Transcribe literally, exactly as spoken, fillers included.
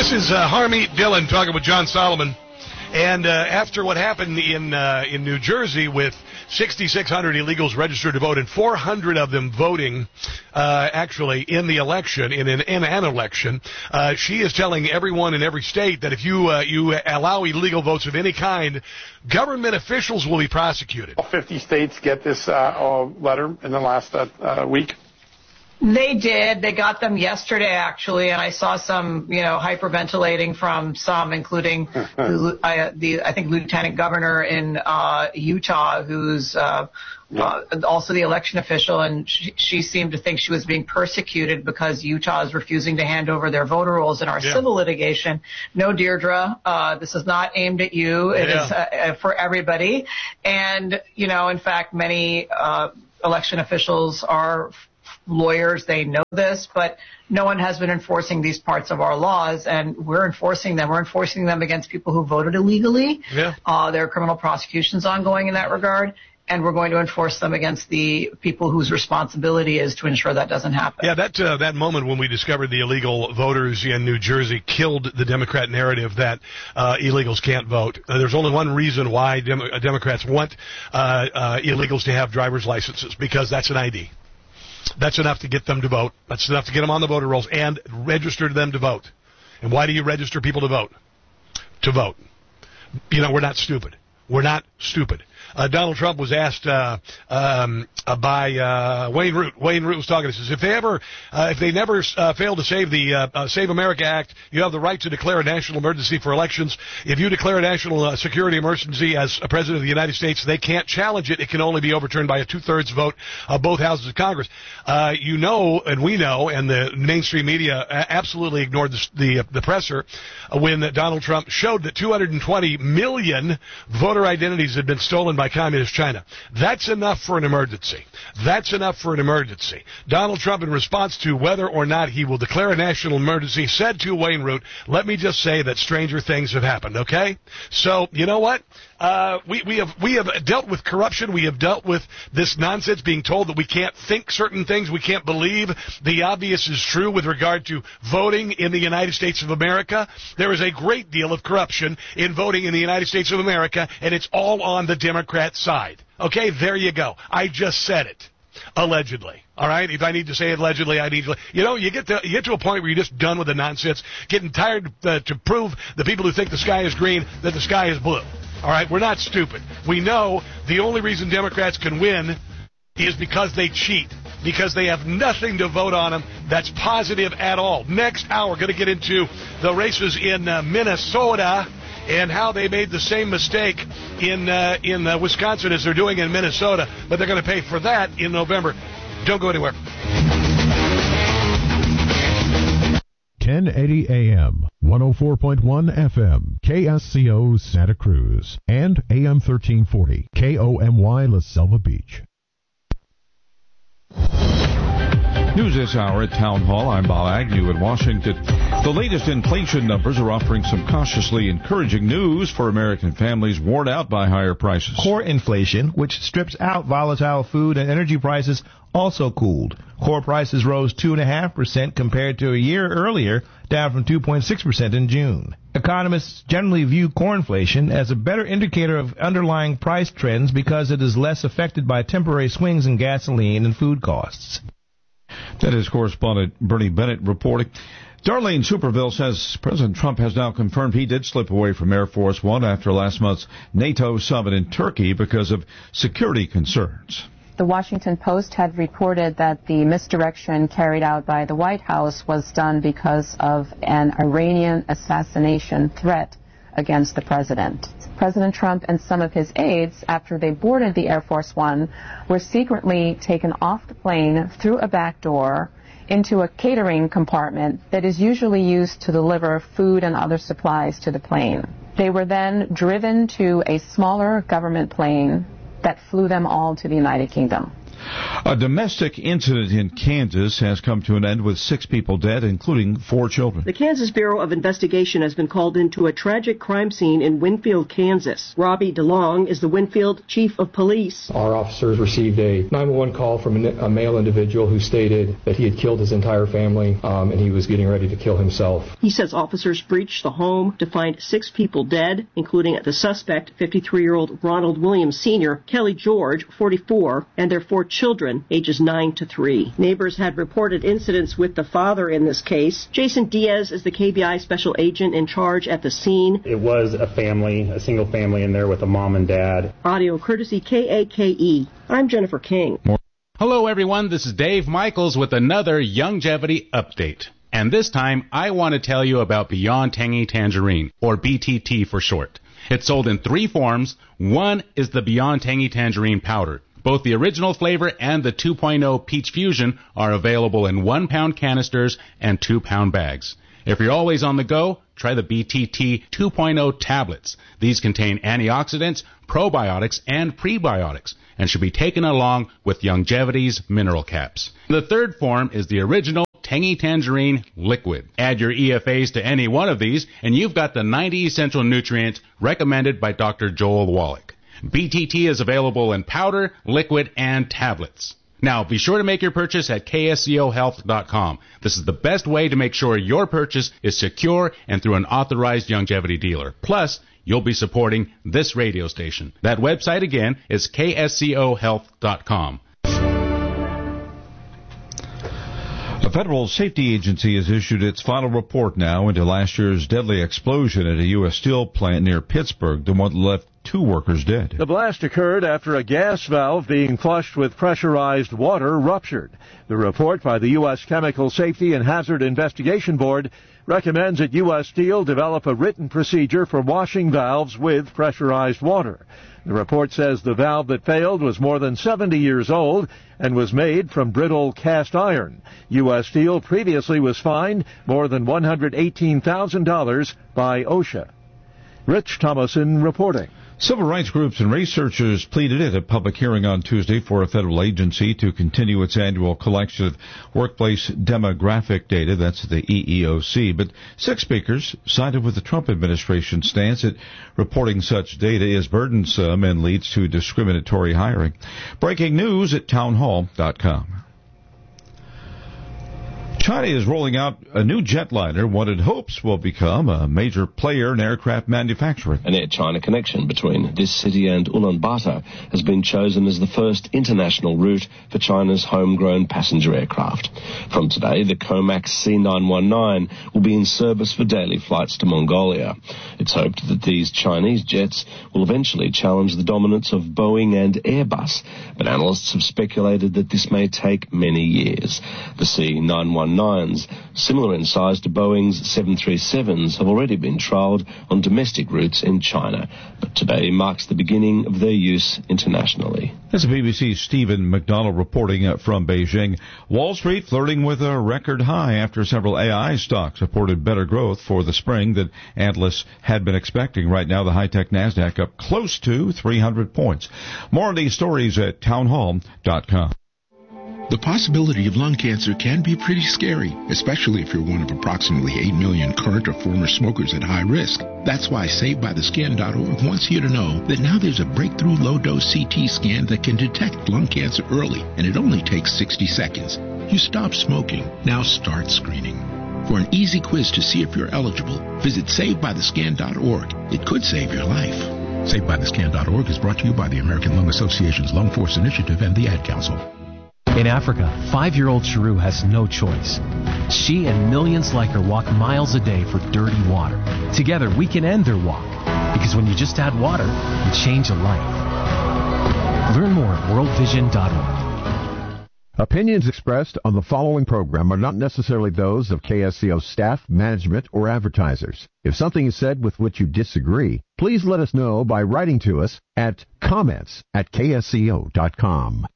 This is uh, Harmeet Dillon talking with John Solomon. And uh, after what happened in uh, in New Jersey with six thousand six hundred illegals registered to vote and four hundred of them voting uh, actually in the election, in an, in an election, uh, she is telling everyone in every state that if you uh, you allow illegal votes of any kind, government officials will be prosecuted. All fifty states get this uh, uh, letter in the last uh, uh, week. They did. They got them yesterday, actually, and I saw some, you know, hyperventilating from some, including the, uh, the I think, lieutenant governor in uh, Utah, who's uh, yeah. uh, also the election official, and she, she seemed to think she was being persecuted because Utah is refusing to hand over their voter rolls in our yeah. civil litigation. No, Deirdre, uh, this is not aimed at you. It yeah. is uh, for everybody. And, you know, in fact, many uh, election officials are lawyers, they know this, but no one has been enforcing these parts of our laws, and we're enforcing them. We're enforcing them against people who voted illegally. Yeah. Uh, there are criminal prosecutions ongoing in that regard, and we're going to enforce them against the people whose responsibility is to ensure that doesn't happen. Yeah, that uh, that moment when we discovered the illegal voters in New Jersey killed the Democrat narrative that uh, illegals can't vote. Uh, there's only one reason why Dem- Democrats want uh, uh, illegals to have driver's licenses, because that's an I D. That's enough to get them to vote. That's enough to get them on the voter rolls and register them to vote. And why do you register people to vote? To vote. You know, we're not stupid. We're not stupid. Uh, Donald Trump was asked uh, um, uh, by uh, Wayne Root. Wayne Root was talking. He says, if they ever, uh, if they never uh, fail to save the uh, uh, Save America Act, you have the right to declare a national emergency for elections. If you declare a national uh, security emergency as a president of the United States, they can't challenge it. It can only be overturned by a two-thirds vote of both houses of Congress. Uh, you know, and we know, and the mainstream media absolutely ignored the the, the presser uh, when Donald Trump showed that two hundred twenty million voter identities had been stolen by Communist China. That's enough for an emergency. That's enough for an emergency. Donald Trump, in response to whether or not he will declare a national emergency, said to Wayne Root, let me just say that stranger things have happened, okay? So, you know what? Uh, we, we have we have dealt with corruption. We have dealt with this nonsense being told that we can't think certain things. We can't believe the obvious is true with regard to voting in the United States of America. There is a great deal of corruption in voting in the United States of America, and it's all on the Democrat side. Okay, there you go. I just said it. Allegedly. All right? If I need to say it allegedly, I need to. You know, you get to you get to a point where you're just done with the nonsense, getting tired uh, to prove the people who think the sky is green that the sky is blue. All right? We're not stupid. We know the only reason Democrats can win is because they cheat, because they have nothing to vote on them that's positive at all. Next hour, going to get into the races in uh, Minnesota and how they made the same mistake in uh, in uh, Wisconsin as they're doing in Minnesota, but they're going to pay for that in November. Don't go anywhere. ten eighty A M, one oh four point one F M, K S C O Santa Cruz, and A M thirteen forty, K O M Y La Selva Beach. News this hour at Town Hall. I'm Bob Agnew in Washington. The latest inflation numbers are offering some cautiously encouraging news for American families worn out by higher prices. Core inflation, which strips out volatile food and energy prices, also cooled. Core prices rose two point five percent compared to a year earlier, down from two point six percent in June. Economists generally view core inflation as a better indicator of underlying price trends because it is less affected by temporary swings in gasoline and food costs. That is correspondent Bernie Bennett reporting. Darlene Superville says President Trump has now confirmed he did slip away from Air Force One after last month's NATO summit in Turkey because of security concerns. The Washington Post had reported that the misdirection carried out by the White House was done because of an Iranian assassination threat against the president. President Trump and some of his aides, after they boarded the Air Force One, were secretly taken off the plane through a back door into a catering compartment that is usually used to deliver food and other supplies to the plane. They were then driven to a smaller government plane that flew them all to the United Kingdom. A domestic incident in Kansas has come to an end with six people dead, including four children. The Kansas Bureau of Investigation has been called into a tragic crime scene in Winfield, Kansas. Robbie DeLong is the Winfield Chief of Police. Our officers received a nine one one call from a male individual who stated that he had killed his entire family um, and he was getting ready to kill himself. He says officers breached the home to find six people dead, including the suspect, fifty-three-year-old Ronald Williams Senior, Kelly George, forty-four, and their four children, ages nine to three. Neighbors had reported incidents with the father in this case. Jason Diaz is the K B I special agent in charge at the scene. It was a family, a single family in there with a mom and dad. Audio courtesy K A K E. I'm Jennifer King. Hello, everyone. This is Dave Michaels with another Youngevity update. And this time, I want to tell you about Beyond Tangy Tangerine, or B T T for short. It's sold in three forms. One is the Beyond Tangy Tangerine powder. Both the original flavor and the two point oh Peach Fusion are available in one-pound canisters and two-pound bags. If you're always on the go, try the B T T two point oh tablets. These contain antioxidants, probiotics, and prebiotics, and should be taken along with Youngevity's mineral caps. The third form is the original Tangy Tangerine liquid. Add your E F As to any one of these, and you've got the ninety essential nutrients recommended by Doctor Joel Wallach. B T T is available in powder, liquid, and tablets. Now, be sure to make your purchase at K S C O health dot com. This is the best way to make sure your purchase is secure and through an authorized Youngevity dealer. Plus, you'll be supporting this radio station. That website again is K S C O health dot com. A federal safety agency has issued its final report now into last year's deadly explosion at a U S steel plant near Pittsburgh, the one that left two workers dead. The blast occurred after a gas valve being flushed with pressurized water ruptured. The report by the U S Chemical Safety and Hazard Investigation Board recommends that U S Steel develop a written procedure for washing valves with pressurized water. The report says the valve that failed was more than seventy years old and was made from brittle cast iron. U S Steel previously was fined more than one hundred eighteen thousand dollars by OSHA. Rich Thomason reporting. Civil rights groups and researchers pleaded at a public hearing on Tuesday for a federal agency to continue its annual collection of workplace demographic data. That's the E E O C. But six speakers sided with the Trump administration's stance that reporting such data is burdensome and leads to discriminatory hiring. Breaking news at town hall dot com. China is rolling out a new jetliner, what it hopes will become a major player in aircraft manufacturing. An Air China connection between this city and Ulaanbaatar has been chosen as the first international route for China's homegrown passenger aircraft. From today, the Comac C nine one nine will be in service for daily flights to Mongolia. It's hoped that these Chinese jets will eventually challenge the dominance of Boeing and Airbus, but analysts have speculated that this may take many years. The C nine one nines, similar in size to Boeing's seven thirty-sevens, have already been trialled on domestic routes in China, but today marks the beginning of their use internationally. This is B B C's Stephen McDonald reporting from Beijing. Wall Street flirting with a record high after several A I stocks reported better growth for the spring than analysts had been expecting. Right now, the high-tech NASDAQ up close to three hundred points. More on these stories at town hall dot com. The possibility of lung cancer can be pretty scary, especially if you're one of approximately eight million current or former smokers at high risk. That's why Saved By The Skin dot org wants you to know that now there's a breakthrough low-dose C T scan that can detect lung cancer early, and it only takes sixty seconds. You stop smoking, now start screening. For an easy quiz to see if you're eligible, visit Saved By The Skin dot org. It could save your life. Saved By The Skin dot org is brought to you by the American Lung Association's Lung Force Initiative and the Ad Council. In Africa, five-year-old Chiru has no choice. She and millions like her walk miles a day for dirty water. Together, we can end their walk. Because when you just add water, you change a life. Learn more at world vision dot org. Opinions expressed on the following program are not necessarily those of K S C O staff, management, or advertisers. If something is said with which you disagree, please let us know by writing to us at comments at K S C O dot com.